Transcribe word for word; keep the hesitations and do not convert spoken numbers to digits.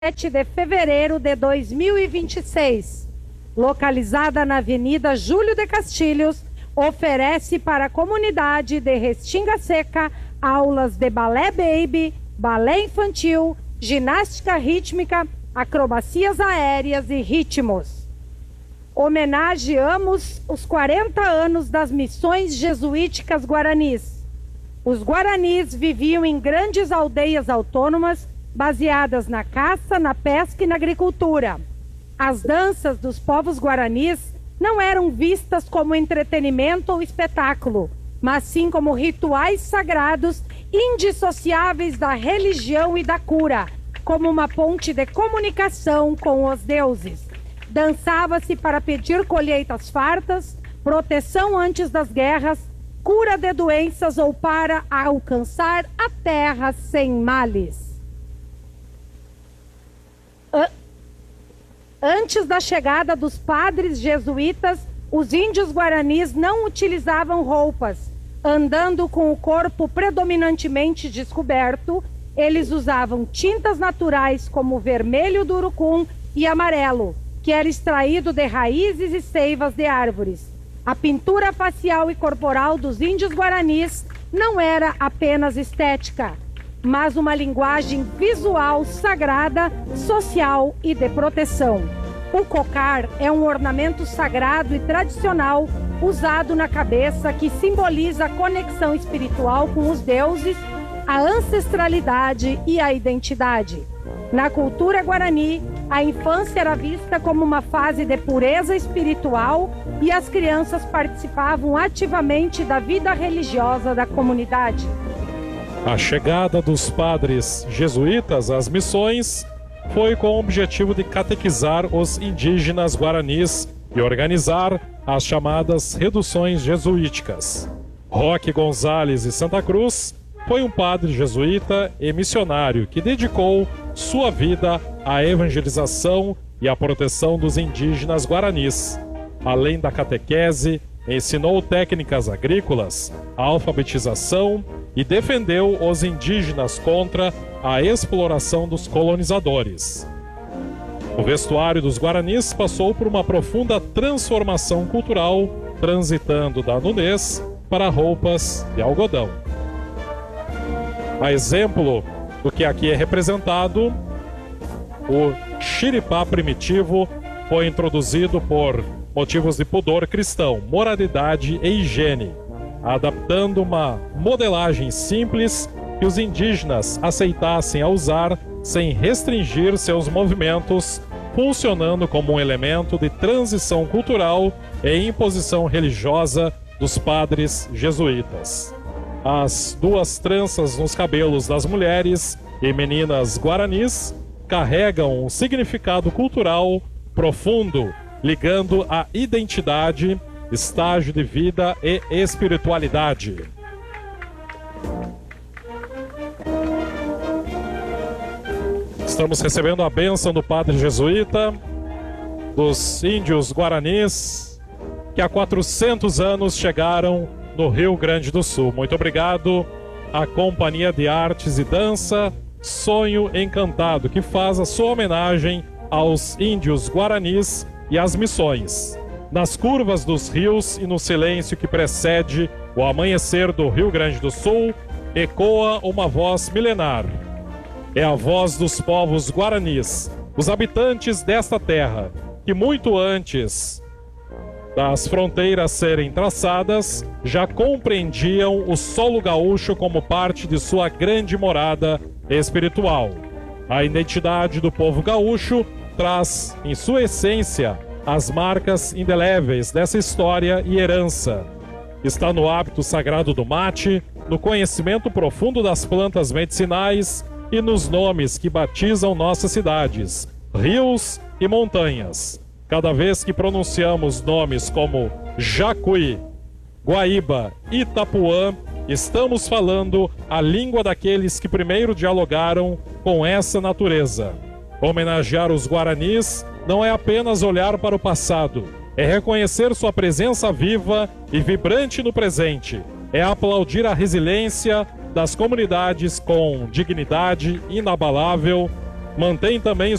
sete de fevereiro de dois mil e vinte e seis, localizada na Avenida Júlio de Castilhos, oferece para a comunidade de Restinga Seca aulas de balé baby, balé infantil, ginástica rítmica, acrobacias aéreas e ritmos. Homenageamos os quarenta anos das missões jesuíticas guaranis. Os guaranis viviam em grandes aldeias autônomas baseadas na caça, na pesca e na agricultura. As danças dos povos guaranis não eram vistas como entretenimento ou espetáculo, mas sim como rituais sagrados indissociáveis da religião e da cura, como uma ponte de comunicação com os deuses. Dançava-se para pedir colheitas fartas, proteção antes das guerras, cura de doenças ou para alcançar a terra sem males. Antes da chegada dos padres jesuítas, os índios guaranis não utilizavam roupas. Andando com o corpo predominantemente descoberto, eles usavam tintas naturais como vermelho do urucum e amarelo, que era extraído de raízes e seivas de árvores. A pintura facial e corporal dos índios guaranis não era apenas estética, mas uma linguagem visual sagrada, social e de proteção. O cocar é um ornamento sagrado e tradicional usado na cabeça que simboliza a conexão espiritual com os deuses, a ancestralidade e a identidade. Na cultura guarani, a infância era vista como uma fase de pureza espiritual e as crianças participavam ativamente da vida religiosa da comunidade. A chegada dos padres jesuítas às missões foi com o objetivo de catequizar os indígenas guaranis e organizar as chamadas reduções jesuíticas. Roque Gonzalez e Santa Cruz foi um padre jesuíta e missionário que dedicou sua vida à evangelização e à proteção dos indígenas guaranis. Além da catequese, ensinou técnicas agrícolas, a alfabetização e defendeu os indígenas contra a exploração dos colonizadores. O vestuário dos guaranis passou por uma profunda transformação cultural, transitando da nudez para roupas de algodão. A exemplo do que aqui é representado, o xiripá primitivo foi introduzido por motivos de pudor cristão, moralidade e higiene, adaptando uma modelagem simples que os indígenas aceitassem a usar sem restringir seus movimentos, funcionando como um elemento de transição cultural e imposição religiosa dos padres jesuítas. As duas tranças nos cabelos das mulheres e meninas guaranis carregam um significado cultural profundo, ligando a identidade, estágio de vida e espiritualidade. Estamos recebendo a bênção do padre jesuíta, dos índios guaranis, que há quatrocentos anos chegaram no Rio Grande do Sul. Muito obrigado à Companhia de Artes e Dança Sonho Encantado, que faz a sua homenagem aos índios guaranis e às missões. Nas curvas dos rios e no silêncio que precede o amanhecer do Rio Grande do Sul, ecoa uma voz milenar. É a voz dos povos guaranis, os habitantes desta terra, que muito antes das fronteiras serem traçadas, já compreendiam o solo gaúcho como parte de sua grande morada espiritual. A identidade do povo gaúcho traz, em sua essência, as marcas indeléveis dessa história e herança. Está no hábito sagrado do mate, no conhecimento profundo das plantas medicinais e nos nomes que batizam nossas cidades, rios e montanhas. Cada vez que pronunciamos nomes como Jacuí, Guaíba e Itapuã, estamos falando a língua daqueles que primeiro dialogaram com essa natureza. Homenagear os guaranis não é apenas olhar para o passado, é reconhecer sua presença viva e vibrante no presente, é aplaudir a resiliência das comunidades com dignidade inabalável mantém também